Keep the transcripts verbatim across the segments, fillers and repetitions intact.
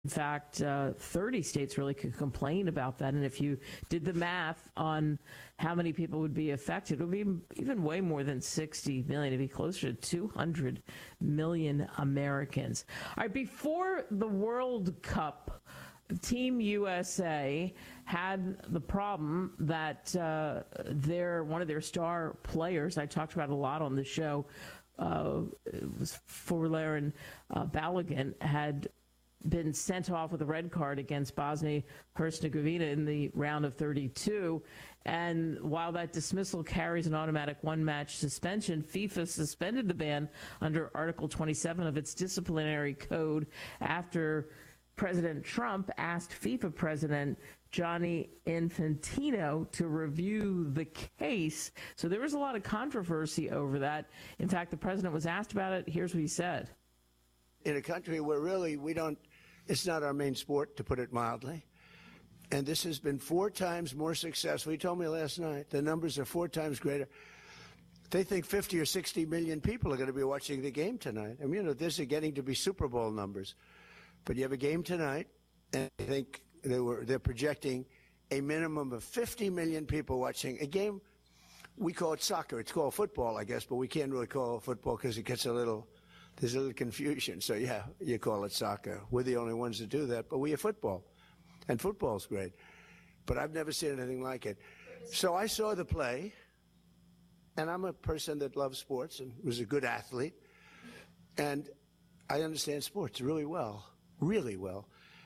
In fact, uh, thirty states really could complain about that. And if you did the math on how many people would be affected, it would be even way more than sixty million. It'd be closer to two hundred million Americans. All right, before the World Cup, Team U S A had the problem that uh, their one of their star players, I talked about a lot on the show, uh, it was Folarin uh, Balogun, had been sent off with a red card against Bosnia-Herzegovina in the round of thirty-two. And while that dismissal carries an automatic one-match suspension, FIFA suspended the ban under Article twenty-seven of its disciplinary code after President Trump asked FIFA President Gianni Infantino to review the case. So there was a lot of controversy over that. In fact, the president was asked about it. Here's what he said. In a country where really we don't, it's not our main sport, to put it mildly. And this has been four times more successful. He told me last night the numbers are four times greater. They think fifty or sixty million people are going to be watching the game tonight. I mean, you know, this is getting to be Super Bowl numbers. But you have a game tonight, and I think they were, they're projecting a minimum of fifty million people watching a game. We call it soccer. It's called football, I guess, but we can't really call it football because it gets a little, there's a little confusion. So, yeah, you call it soccer. We're the only ones that do that, but we have football. And football's great. But I've never seen anything like it. So I saw the play, and I'm a person that loves sports and was a good athlete. And I understand sports really well. really well.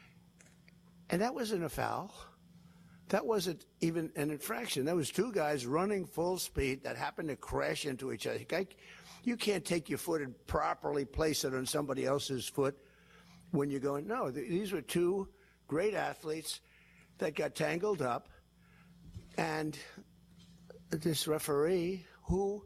And that wasn't a foul. That wasn't even an infraction. That was two guys running full speed that happened to crash into each other. You can't take your foot and properly place it on somebody else's foot when you're going, no, these were two great athletes that got tangled up. And this referee, who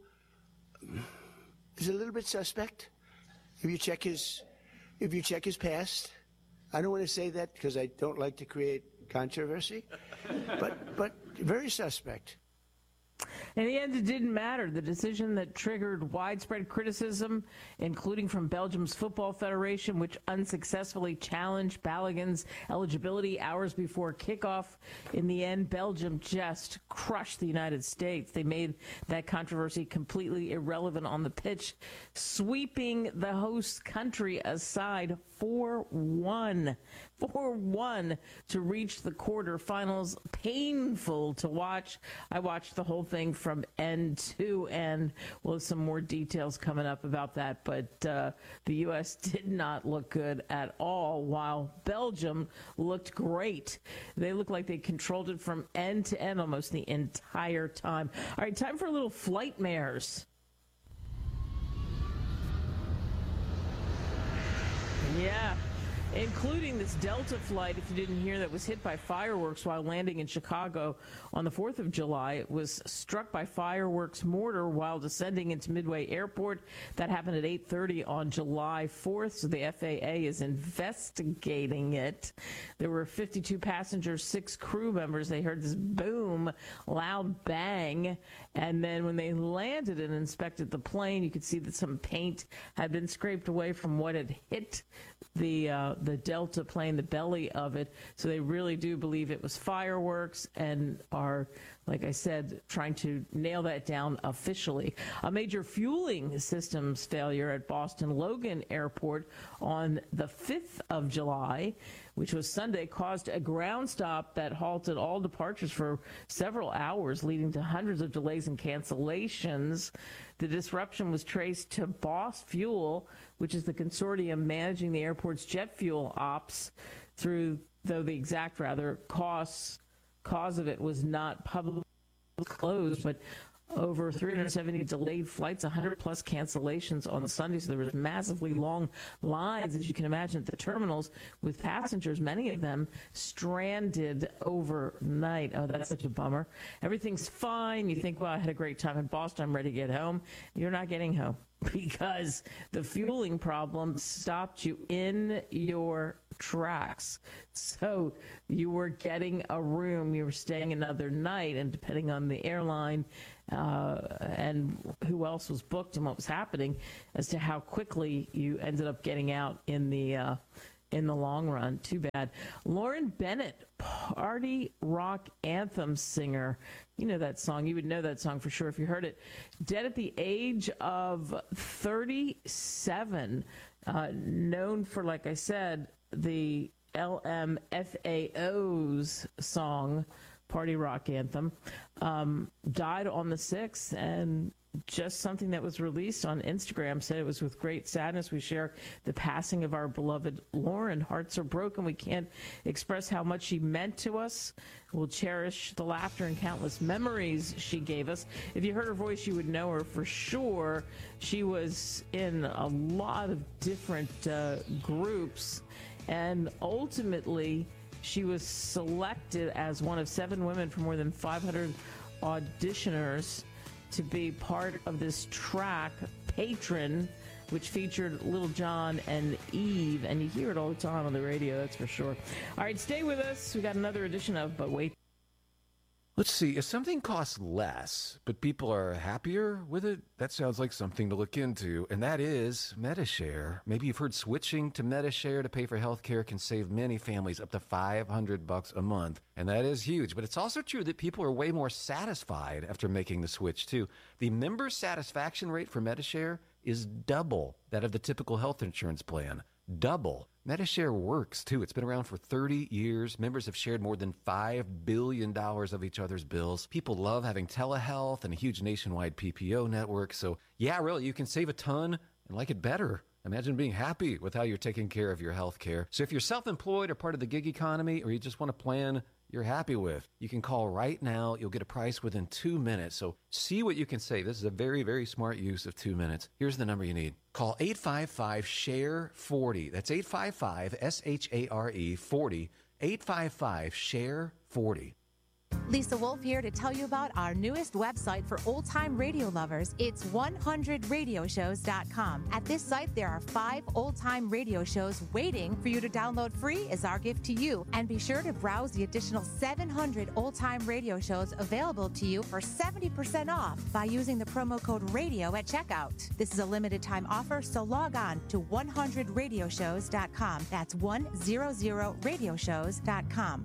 is a little bit suspect, if you check his, if you check his past, I don't want to say that because I don't like to create controversy, but but very suspect. In the end, it didn't matter. The decision that triggered widespread criticism, including from Belgium's Football Federation, which unsuccessfully challenged Balogun's eligibility hours before kickoff. In the end, Belgium just crushed the United States. They made that controversy completely irrelevant on the pitch, sweeping the host country aside four one. four one to reach the quarterfinals. Painful to watch. I watched the whole thing from end to end. We'll have some more details coming up about that, but uh, the U S did not look good at all, while Belgium looked great. They looked like they controlled it from end to end almost the entire time. All right, time for a little Flightmares. Yeah. Including this Delta flight, if you didn't hear, that was hit by fireworks while landing in Chicago on the fourth of July. It was struck by fireworks mortar while descending into Midway Airport. That happened at eight thirty on July fourth, so the F A A is investigating it. There were fifty-two passengers, six crew members. They heard this boom, loud bang, and then when they landed and inspected the plane, you could see that some paint had been scraped away from what had hit the uh, the Delta plane, the belly of it. So they really do believe it was fireworks and are, like I said, trying to nail that down officially. A major fueling systems failure at Boston Logan Airport on the fifth of July, which was Sunday, caused a ground stop that halted all departures for several hours, leading to hundreds of delays and cancellations. The disruption was traced to Boss Fuel, which is the consortium managing the airport's jet fuel ops, through, though the exact, rather, costs, cause of it was not publicly disclosed, but over three hundred seventy delayed flights, one hundred plus cancellations on Sunday. So there was massively long lines, as you can imagine, at the terminals with passengers, many of them stranded overnight. Oh, that's such a bummer. Everything's fine. You think, well, I had a great time in Boston. I'm ready to get home. You're not getting home because the fueling problem stopped you in your tracks. So you were getting a room, you were staying another night, and depending on the airline uh, and who else was booked and what was happening as to how quickly you ended up getting out in the uh, in the long run. Too bad. Lauren Bennett, party rock anthem singer. You know that song. You would know that song for sure if you heard it. Dead at the age of thirty-seven. Uh, known for, like I said, the L M F A O's song, party rock anthem. Um, died on the sixth, and just something that was released on Instagram said it was with great sadness we share the passing of our beloved Lauren. Hearts are broken. We can't express how much she meant to us. We'll cherish the laughter and countless memories she gave us. If you heard her voice, you would know her for sure. She was in a lot of different uh, groups, and ultimately she was selected as one of seven women from more than five hundred auditioners to be part of this track, Patron, which featured Lil Jon and Eve. And you hear it all the time on the radio, that's for sure. All right, stay with us. We got another edition of But Wait. Let's see, if something costs less, but people are happier with it, that sounds like something to look into, and that is Medi-Share. Maybe you've heard switching to Medi-Share to pay for health care can save many families up to five hundred bucks a month, and that is huge. But it's also true that people are way more satisfied after making the switch, too. The member satisfaction rate for Medi-Share is double that of the typical health insurance plan. Double. Medi-Share works, too. It's been around for thirty years. Members have shared more than five billion dollars of each other's bills. People love having telehealth and a huge nationwide P P O network. So, yeah, really, you can save a ton and like it better. Imagine being happy with how you're taking care of your health care. So if you're self-employed or part of the gig economy, or you just want a plan you're happy with, you can call right now. You'll get a price within two minutes. So see what you can save. This is a very, very smart use of two minutes. Here's the number you need. Call eight five five, S H A R E, forty. That's eight five five, S H A R E, forty. eight five five, S H A R E, forty. Lisa Wolf here to tell you about our newest website for old-time radio lovers. It's one hundred radio shows dot com. At this site, there are five old-time radio shows waiting for you to download free as our gift to you. And be sure to browse the additional seven hundred old-time radio shows available to you for seventy percent off by using the promo code RADIO at checkout. This is a limited-time offer, so log on to one hundred radio shows dot com. That's one hundred radio shows dot com.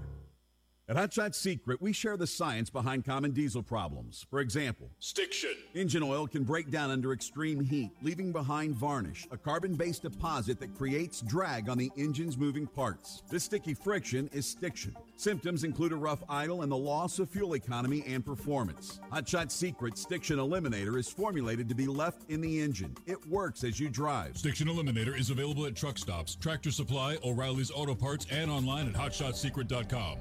At Hot Shot Secret, we share the science behind common diesel problems. For example, stiction. Engine oil can break down under extreme heat, leaving behind varnish, a carbon-based deposit that creates drag on the engine's moving parts. This sticky friction is stiction. Symptoms include a rough idle and the loss of fuel economy and performance. Hot Shot Secret Stiction Eliminator is formulated to be left in the engine. It works as you drive. Stiction Eliminator is available at truck stops, Tractor Supply, O'Reilly's Auto Parts, and online at hot shot secret dot com.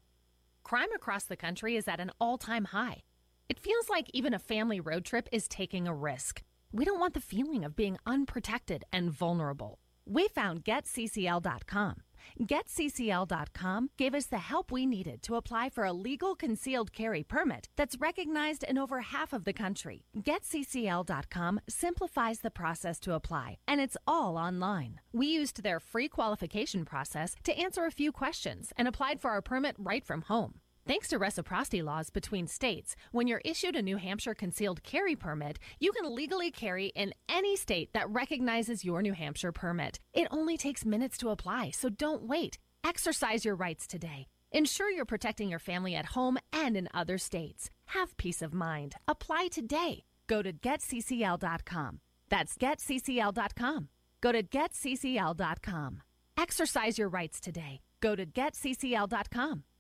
Crime across the country is at an all-time high. It feels like even a family road trip is taking a risk. We don't want the feeling of being unprotected and vulnerable. We found Get C C L dot com. Get C C L dot com gave us the help we needed to apply for a legal concealed carry permit that's recognized in over half of the country. Get C C L dot com simplifies the process to apply, and it's all online. We used their free qualification process to answer a few questions and applied for our permit right from home. Thanks to reciprocity laws between states, when you're issued a New Hampshire concealed carry permit, you can legally carry in any state that recognizes your New Hampshire permit. It only takes minutes to apply, so don't wait. Exercise your rights today. Ensure you're protecting your family at home and in other states. Have peace of mind. Apply today. Go to Get C C L dot com. That's Get C C L dot com. Go to Get C C L dot com. Exercise your rights today. Go to Get C C L dot com.